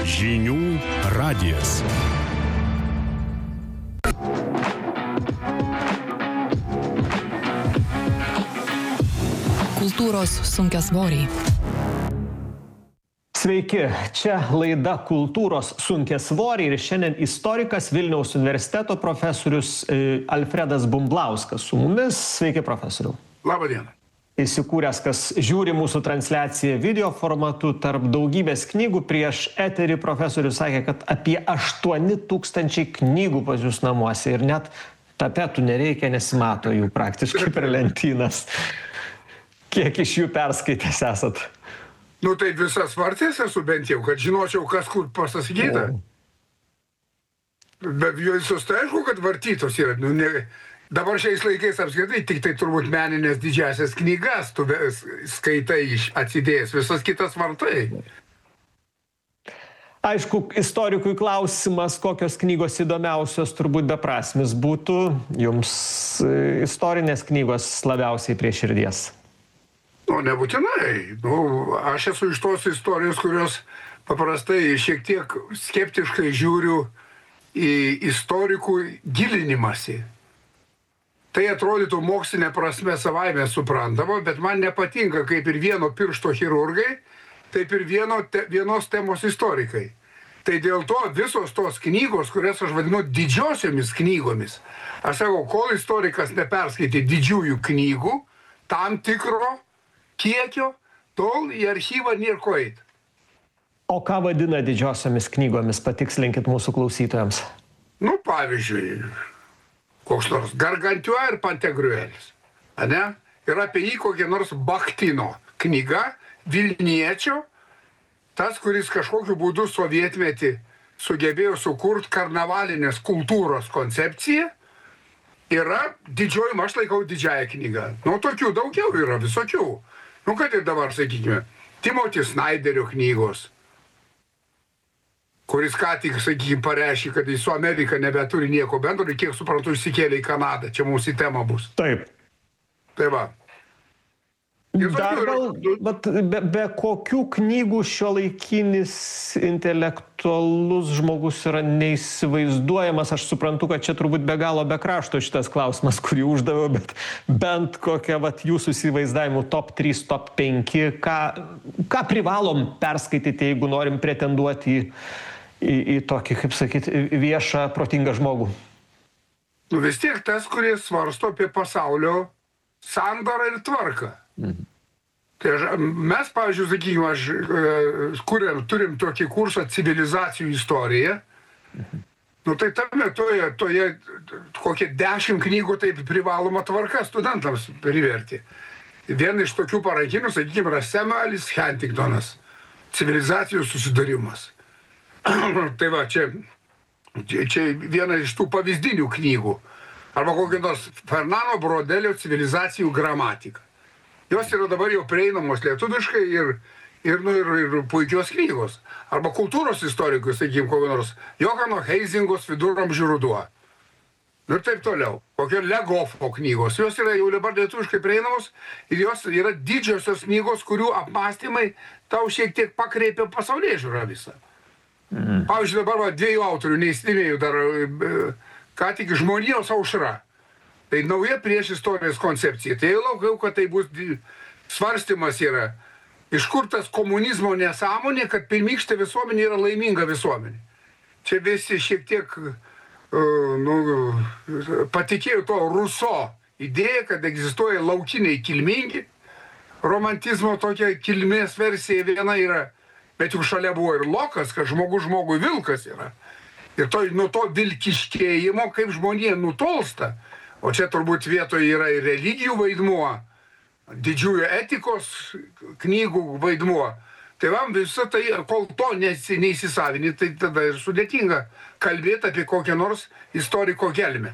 Žinių radijas. Kultūros sunkiasvoriai. Sveiki, čia laida Kultūros sunkiasvoriai ir šiandien istorikas Vilniaus universiteto profesorius Alfredas Bumblauskas su mumis. Sveiki, profesoriau. Labą dieną. Įsikūręs, kas žiūri mūsų transliaciją video formatu tarp daugybės knygų. Prieš eterį profesorius sakė, kad apie 8000 knygų pas jūs namuose ir net tapetų nereikia, nesimato jų praktiškai per lentynas. Kiek iš jų perskaitęs esat? Nu tai visas vartės esu bent jau, kad žinočiau, kas kur pasakyta. Bet visos tai aišku, kad vartytos yra. Nu, dabar šiais laikais apskritai tik tai turbūt meninės didžiasias knygas tu skaitai atsidėjęs, visas kitas vartai. Aišku, istorikui klausimas, kokios knygos įdomiausios turbūt beprasmis būtų. Jums istorinės knygos labiausiai prie širdies. Nu, nebūtinai. Nu, aš esu iš tos istorijos, kurios paprastai šiek tiek skeptiškai žiūriu į istorikų gilinimąsi. Tai atrodytų mokslinė prasme savaime suprantama, bet man nepatinka kaip ir vieno piršto chirurgai, taip ir vienos temos istorikai. Tai dėl to visos tos knygos, kurias aš vadinu didžiosiomis knygomis, aš sakau, kol istorikas neperskaitė didžiųjų knygų, tam tikro kiekio, tol į archyvą nėr ko eit. O ką vadina didžiosiomis knygomis, patikslinkit mūsų klausytojams. Nu, pavyzdžiui, koks nors Gargantiua ir Pantagriuelis. Ane? Ir apie jį kokia nors Bachtino knyga, Vilniečio, tas, kuris kažkokiu būdu sovietmetį sugebėjo sukurti karnavalinės kultūros koncepciją, yra didžioji, aš laikau didžiąją knygą. Nu, tokių daugiau yra, visokių. Nu, kad ir dabar, sakykime, Timothy Snyderio knygos, kuris ką tik, sakykime, pareiškė, kad jis su Amerika nebeturi nieko bendro, kiek suprantu, išsikėlė į Kanadą. Čia mūsų tema bus. Taip. Tai va. Dar gal, be kokių knygų šiuolaikinis intelektualus žmogus yra neįsivaizduojamas? Aš suprantu, kad čia turbūt be galo be krašto šitas klausimas, kurį uždaviau, bet bent kokia jūsų įsivaizdavimų top 3, top 5, ką privalom perskaityti, jeigu norim pretenduoti į tokį, kaip sakyti, viešą, protingą žmogų? Nu vis tiek tas, kuris svarsto apie pasaulio sandarą ir tvarką. Tai mes, pavyzdžiui, sakykime, turim tokį kursą civilizacijų istoriją. Nu tai tame toje kokie 10 knygų taip privaloma tvarka studentams priverti. Viena iš tokių parankinių, sakykime, yra Samuelis Huntingtonas, civilizacijų susidarimas. Tai va, čia viena iš tų pavyzdinių knygų. Arba kokia nors Fernando Brodelio civilizacijų gramatika. Jos yra dabar jau prieinamos lietuviškai ir puikios knygos. Arba kultūros istorikui, sakykime, kokio nors Johano Heizingos Viduramžių ruduo. Ir taip toliau. Kokio Legofo knygos. Jos yra jau dabar lietuviškai prieinamos ir jos yra didžiosios knygos, kurių apmąstymai tau šiek tiek pakreipia pasaulėžiūrą visą. Pavyzdžiui, dabar dviejų autorių neįsidėmėjau dar, ką tik Žmonijos aušra. Tai nauja prieš istorijos koncepcija. Tai jau laukiau, kad tai bus svarstymas yra, iš kur tas komunizmo nesąmonė, kad pirmykštė visuomenė yra laiminga visuomenė. Čia visi šiek tiek patikėjo to Ruso idėją, kad egzistuoja laukiniai kilmingi. Romantizmo tokia kilmės versija viena yra, bet jau šalia buvo ir Lokas, kad žmogui vilkas yra. Ir nuo to vilkiškėjimo, kaip žmonija nutolsta. O čia turbūt vietoje yra ir religijų vaidmuo, didžiųjų etikos knygų vaidmuo. Tai vam visą tai, kol to neįsisavini, tai tada ir sudėtinga kalbėti apie kokią nors istoriko gelmę.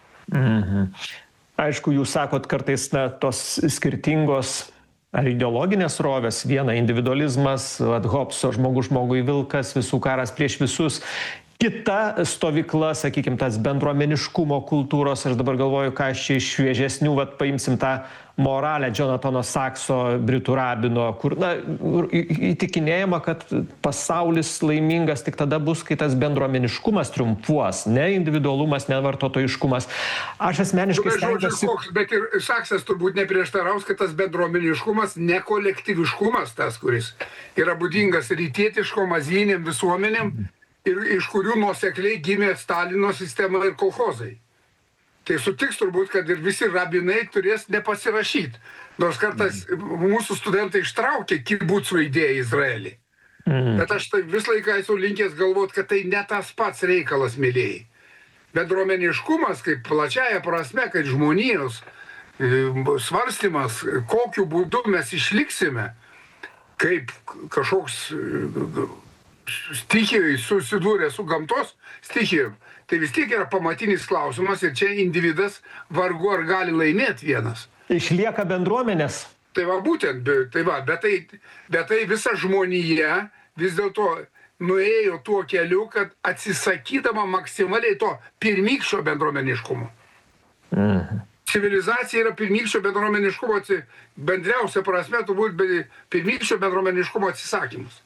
Aišku, jūs sakot kartais tos skirtingos ar ideologinės rovės, viena individualizmas, Hobso žmogus žmogui vilkas, visų karas prieš visus. Kita stovykla, sakykime, tas bendruomeniškumo kultūros, aš dabar galvoju, ką aš čia iš šviežesnių, vat paimsim tą moralę Jonatano Sakso, Britų rabino, kur, na, įtikinėjama, kad pasaulis laimingas tik tada bus, kai tas bendruomeniškumas triumfuos, ne individualumas, ne vartotojiškumas. Aš asmeniškai stengiuosi... Bet ir Saksas turbūt neprieštaraus, kad tas bendruomeniškumas, ne kolektyviškumas tas, kuris yra būdingas rytietiškom azijinėm visuomenėm, ir iš kurių nuosekliai gimė Stalino sistema ir kolchozai. Tai sutiks turbūt, kad ir visi rabinai turės nepasirašyti. Nors kartais mūsų studentai ištraukė kibucų idėją Izraelį. Bet aš tai vis laiką esu linkęs galvoti, kad tai ne tas pats reikalas, mylėjai. Bendruomeniškumas, kaip plačiaja prasme, kad žmonijos svarstymas, kokiu būdu mes išliksime, kaip kažkoks stichijai susidūrė su gamtos stichijom, tai vis tiek yra pamatinis klausimas ir čia individas vargu ar gali laimėti vienas. Išlieka bendruomenės. Tai va būtent, bet tai visa žmonija vis dėlto nuėjo tuo keliu, kad atsisakydama maksimaliai to pirmykščio bendruomeniškumo. Civilizacija yra pirmykščio bendruomeniškumo, bendriausia prasme turbūt pirmykščio bendruomeniškumo atsisakymas.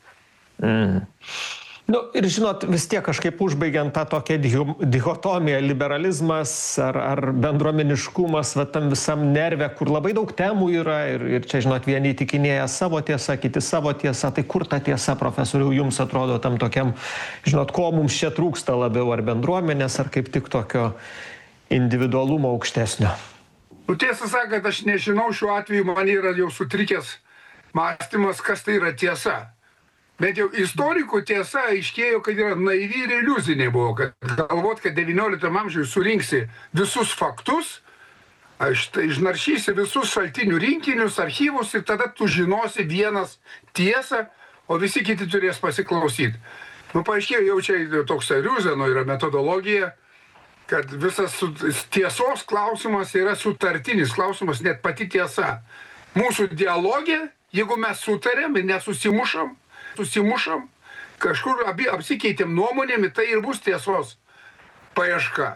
Nu, ir žinot, vis tiek kažkaip užbaigiant tą tokią dichotomiją, liberalizmas ar bendruomeniškumas, va tam visam nerve, kur labai daug temų yra ir čia, žinot, vieni įtikinėja savo tiesą, kiti savo tiesą, tai kur ta tiesa, profesoriau, jums atrodo tam tokiam, žinot, ko mums čia trūksta labiau, ar bendruomenės, ar kaip tik tokio individualumo aukštesnio? Nu, tiesą sakant, aš nežinau, šiuo atveju man yra jau sutrikęs mąstymas, kas tai yra tiesa. Bet jau istorikų tiesa aiškėjo, kad yra naivi ir iliuzinė buvo, kad galvot, kad 19 amžiuje surinksi visus faktus, išnaršysi visus šaltinių rinkinius, archyvus ir tada tu žinosi vienas tiesą, o visi kiti turės pasiklausyti. Nu, paaiškėjo, jau čia toks Riuzeno yra metodologija, kad visas tiesos klausimas yra sutartinis klausimas, net pati tiesa. Mūsų dialogė, jeigu mes sutarėm ir nesusimušam, kažkur apsikeitėm nuomonėmi, tai ir bus tiesos paieška.